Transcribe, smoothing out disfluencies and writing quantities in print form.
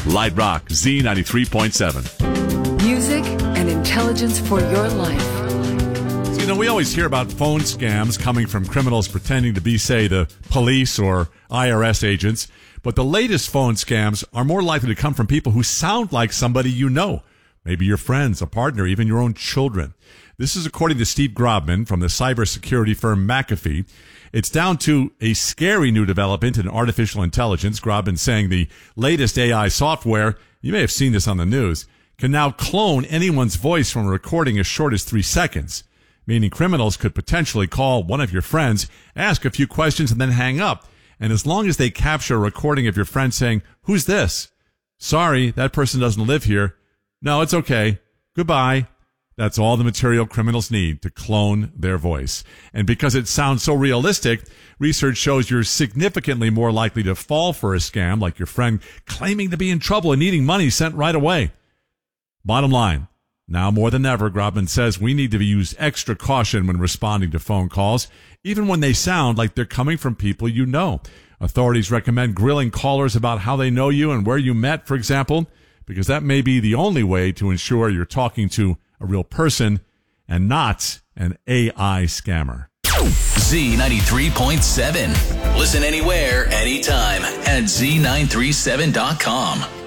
Light Rock Z93.7. Music and intelligence for your life. So, we always hear about phone scams coming from criminals pretending to be, say, the police or IRS agents. But the latest phone scams are more likely to come from people who sound like somebody you know. Maybe your friends, a partner, even your own children. This is according to Steve Grobman from the cybersecurity firm McAfee. It's down to a scary new development in artificial intelligence. Grobman saying the latest AI software, you may have seen this on the news, can now clone anyone's voice from a recording as short as 3 seconds, meaning criminals could potentially call one of your friends, ask a few questions, and then hang up. And as long as they capture a recording of your friend saying, "Who's this? Sorry, that person doesn't live here. No, it's okay. Goodbye." That's all the material criminals need to clone their voice. And because it sounds so realistic, research shows you're significantly more likely to fall for a scam like your friend claiming to be in trouble and needing money sent right away. Bottom line, now more than ever, Grobman says we need to use extra caution when responding to phone calls, even when they sound like they're coming from people you know. Authorities recommend grilling callers about how they know you and where you met, for example, because that may be the only way to ensure you're talking to a real person and not an AI scammer. Z93.7. Listen anywhere, anytime at Z937.com.